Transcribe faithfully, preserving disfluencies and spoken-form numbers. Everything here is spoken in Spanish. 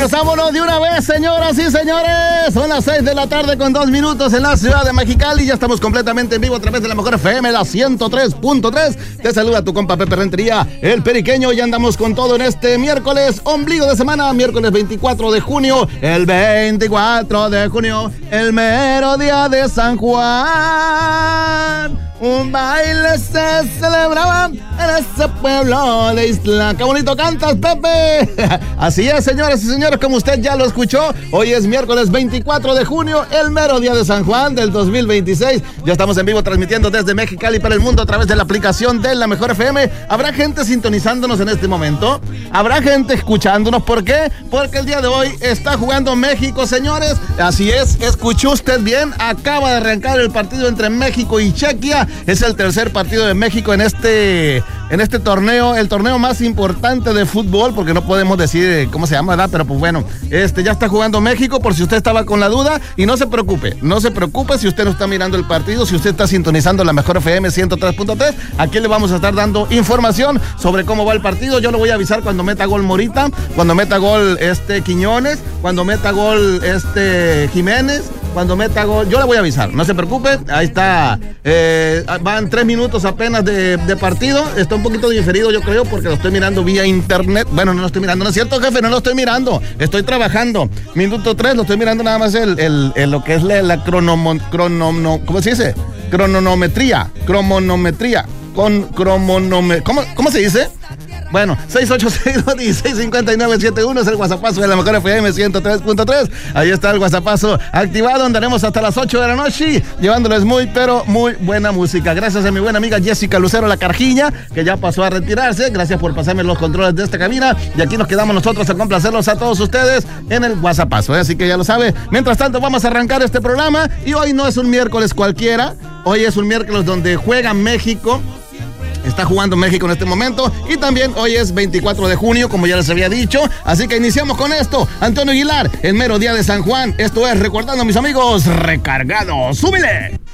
Pues vámonos de una vez, señoras y señores. Son las seis de la tarde con dos minutos en la ciudad de Mexicali. Ya estamos completamente en vivo a través de la mejor F M, la ciento tres punto tres. Te saluda tu compa Pepe Rentería, el periqueño. Ya andamos con todo en este miércoles, ombligo de semana, miércoles veinticuatro de junio. El veinticuatro de junio, el mero día de San Juan. Un baile se celebraba en ese pueblo de Isla. ¡Qué bonito cantas, Pepe! Así es, señoras y señores, como usted ya lo escuchó, hoy es miércoles veinticuatro de junio, el mero día de San Juan del dos mil veintiséis. Ya estamos en vivo transmitiendo desde Mexicali para el mundo a través de la aplicación de La Mejor F M. ¿Habrá gente sintonizándonos en este momento? ¿Habrá gente escuchándonos? ¿Por qué? Porque el día de hoy está jugando México, señores. Así es, escuchó usted bien. Acaba de arrancar el partido entre México y Chequia. Es el tercer partido de México en este, en este torneo, el torneo más importante de fútbol, porque no podemos decir cómo se llama, ¿verdad? Pero pues bueno, este ya está jugando México, por si usted estaba con la duda. Y no se preocupe, no se preocupe si usted no está mirando el partido, si usted está sintonizando La Mejor F M ciento tres punto tres. Aquí le vamos a estar dando información sobre cómo va el partido. Yo le voy a avisar cuando meta gol Morita, cuando meta gol este Quiñones, cuando meta gol este Jiménez, cuando meta gol, yo le voy a avisar, no se preocupe. Ahí está, eh, van tres minutos apenas de, de partido. Está un poquito diferido, yo creo, porque lo estoy mirando vía internet. Bueno, no lo estoy mirando, no es cierto, jefe, no lo estoy mirando, estoy trabajando. Minuto tres, lo estoy mirando nada más el, el, el lo que es la, la cronomo, cronomo, ¿cómo se dice? Cronometría, cronometría, con cromonome, ¿cómo, cómo se dice? Bueno, seis ocho seis, dos uno seis, cinco nueve siete uno es el WhatsAppazo de La Mejor F M ciento tres punto tres. Ahí está el WhatsAppazo activado. Andaremos hasta las ocho de la noche llevándoles muy, pero muy buena música. Gracias a mi buena amiga Jessica Lucero La Carjiña, que ya pasó a retirarse. Gracias por pasarme los controles de esta cabina. Y aquí nos quedamos nosotros a complacerlos a todos ustedes en el WhatsAppazo, ¿eh? Así que ya lo sabe. Mientras tanto, vamos a arrancar este programa. Y hoy no es un miércoles cualquiera. Hoy es un miércoles donde juega México. Está jugando México en este momento. Y también hoy es veinticuatro de junio, como ya les había dicho. Así que iniciamos con esto. Antonio Aguilar, el mero día de San Juan. Esto es Recordando a mis amigos recargados. ¡Súbile!